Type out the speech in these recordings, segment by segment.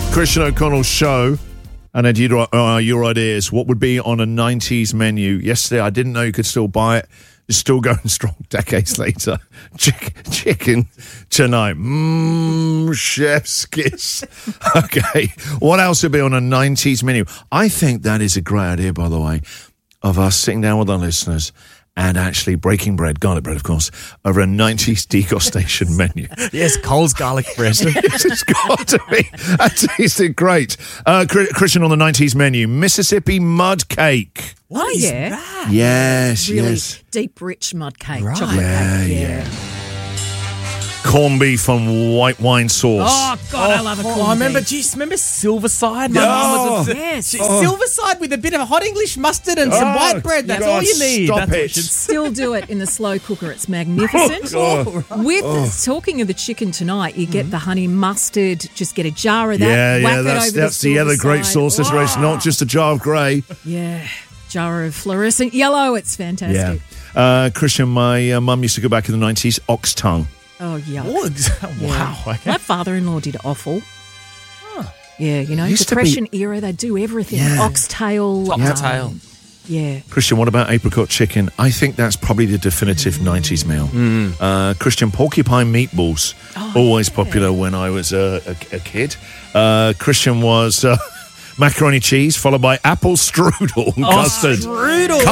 Christian O'Connell Show. And then your ideas. What would be on a 90s menu? Yesterday, I didn't know you could still buy it. It's still going strong decades later. Chicken tonight. Chef's kiss. Okay. What else would be on a 90s menu? I think that is a great idea, by the way, of us sitting down with our listeners and actually breaking bread, garlic bread, of course, over a 90s degustation menu. Yes, Coles garlic bread. Yes, it's got to be. That tasted great. Christian, on the 90s menu, Mississippi mud cake. What is that? Yes, Really yes. deep, rich mud cake. Right. Chocolate cake. Yeah. Corned beef on white wine sauce. Oh, God, I love a corned beef. I remember, remember Silverside? My mum was yes. Silverside with a bit of hot English mustard and some white bread. That's all you need. Stop That's it. Still do it in the slow cooker. It's magnificent. Talking of the chicken tonight, you get the honey mustard, just get a jar of that, whack it over that's the other great sauce. It's not just a jar of grey. Yeah, jar of fluorescent yellow. It's fantastic. Yeah. Christian, my mum used to go back in the 90s, ox tongue. Oh, yuck. Oh, wow. Okay. My father-in-law did offal. Yeah, you know, Used to be- Depression era, they do everything. Yeah. Oxtail. Oxtail. Yeah. Christian, what about apricot chicken? I think that's probably the definitive 90s meal. Christian, porcupine meatballs. Always popular when I was a kid. Christian was macaroni cheese, followed by apple strudel and custard. Strudel.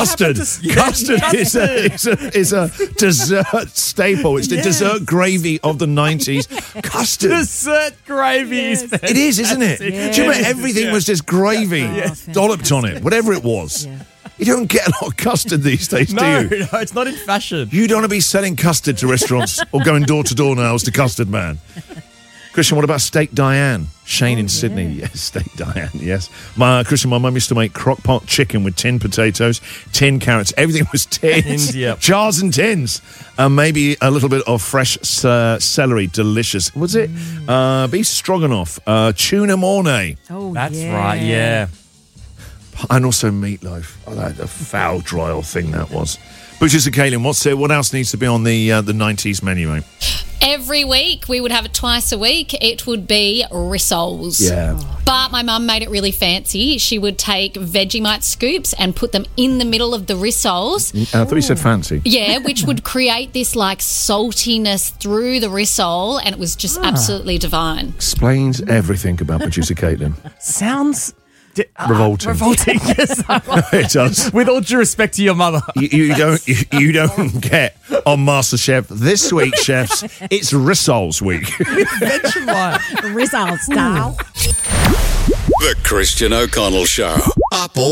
Custard is a dessert staple. It's the dessert gravy of the 90s. Custard. Dessert gravy is fantastic. It is, isn't it? Yeah. Do you remember everything was just gravy, dolloped on it, whatever it was. Yeah. You don't get a lot of custard these days, No, do you? no, it's not in fashion. You don't want to be selling custard to restaurants or going door to door now as the custard man. Christian, what about Steak Diane? Shane in Sydney. Yes, Steak Diane, yes. Christian, my mum used to make crock pot chicken with tinned potatoes, tinned carrots. Everything was tinned. Yep. Jars and tins. Maybe a little bit of fresh celery. Delicious. Was it? Beef stroganoff. Tuna mornay. Oh, That's right, yeah. And also meatloaf. Oh, that a foul, dry old thing that was. Butchers and Kaylin, what else needs to be on the 90s menu, mate? Every week, we would have it twice a week. It would be rissoles. Yeah. But my mum made it really fancy. She would take Vegemite scoops and put them in the middle of the rissoles. I thought you said fancy. Yeah, which would create this like saltiness through the rissole, and it was just absolutely divine. Explains everything about producer Caitlin. Sounds Revolting. Revolting, yes. It does. With all due respect to your mother. You don't get on MasterChef this week, chefs. It's rissoles week. Results, doll. The Christian O'Connell Show. Apple